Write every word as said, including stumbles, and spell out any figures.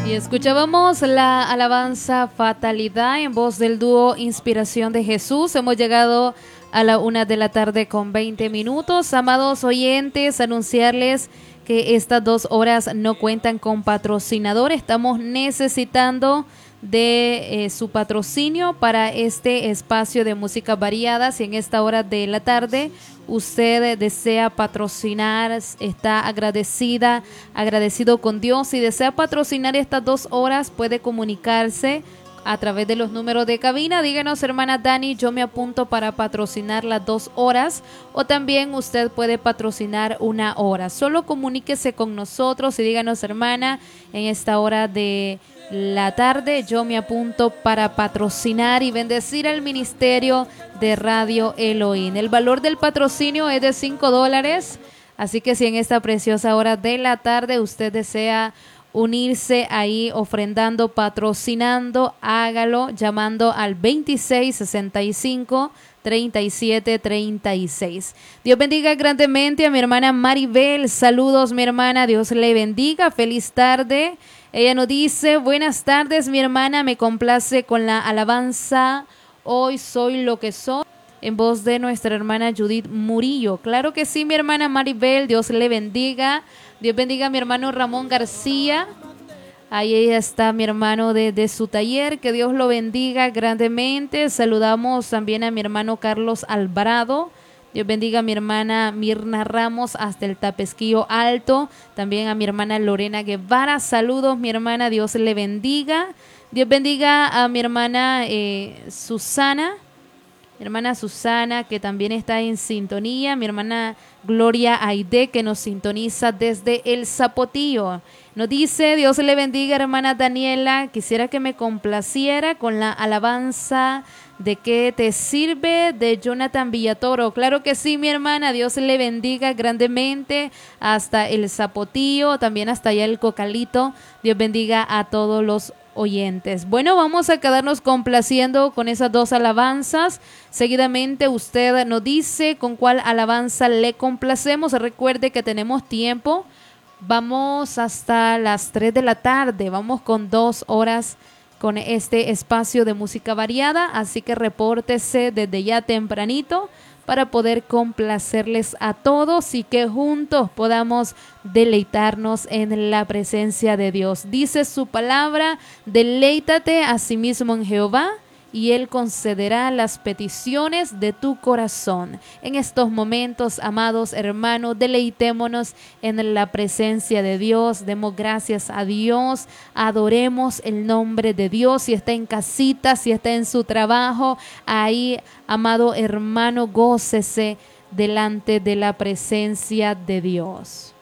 Y escuchábamos la alabanza Fatalidad en voz del dúo Inspiración de Jesús. Hemos llegado a la una de la tarde con veinte minutos. Amados oyentes, anunciarles que estas dos horas no cuentan con patrocinador. Estamos necesitando de eh, su patrocinio para este espacio de música variada. Si en esta hora de la tarde usted desea patrocinar, está agradecida, agradecido con Dios y desea patrocinar estas dos horas, puede comunicarse a través de los números de cabina. Díganos, hermana Dani, yo me apunto para patrocinar las dos horas, o también usted puede patrocinar una hora. Solo comuníquese con nosotros y díganos, hermana, en esta hora de la tarde yo me apunto para patrocinar y bendecir al ministerio de Radio Elohim. El valor del patrocinio es de cinco dólares, así que si en esta preciosa hora de la tarde usted desea unirse ahí ofrendando, patrocinando, hágalo llamando al veintiséis sesenta y cinco treinta y siete treinta y seis. Dios bendiga grandemente a mi hermana Maribel. Saludos, mi hermana, Dios le bendiga, feliz tarde. Ella nos dice: buenas tardes, mi hermana, me complace con la alabanza Hoy soy lo que soy, en voz de nuestra hermana Judith Murillo. Claro que sí, mi hermana Maribel, Dios le bendiga. Dios bendiga a mi hermano Ramón García. Ahí está mi hermano de, de su taller, que Dios lo bendiga grandemente. Saludamos también a mi hermano Carlos Alvarado. Dios bendiga a mi hermana Mirna Ramos hasta el Tapesquillo Alto. También a mi hermana Lorena Guevara. Saludos, mi hermana, Dios le bendiga. Dios bendiga a mi hermana eh, Susana. Mi hermana Susana, que también está en sintonía. Mi hermana Gloria Aide, que nos sintoniza desde el Zapotillo. Nos dice: Dios le bendiga, hermana Daniela. Quisiera que me complaciera con la alabanza ¿De qué te sirve?, de Jonathan Villatoro. Claro que sí, mi hermana. Dios le bendiga grandemente hasta el Zapotillo, también hasta allá el Cocalito. Dios bendiga a todos los oyentes. Bueno, vamos a quedarnos complaciendo con esas dos alabanzas. Seguidamente usted nos dice con cuál alabanza le complacemos. Recuerde que tenemos tiempo. Vamos hasta las tres de la tarde. Vamos con dos horas con este espacio de música variada. Así que repórtese desde ya tempranito para poder complacerles a todos y que juntos podamos deleitarnos en la presencia de Dios. Dice su palabra: deleítate a sí mismo en Jehová y Él concederá las peticiones de tu corazón. En estos momentos, amados hermanos, deleitémonos en la presencia de Dios, demos gracias a Dios, adoremos el nombre de Dios. Si está en casita, si está en su trabajo, ahí, amado hermano, gócese delante de la presencia de Dios.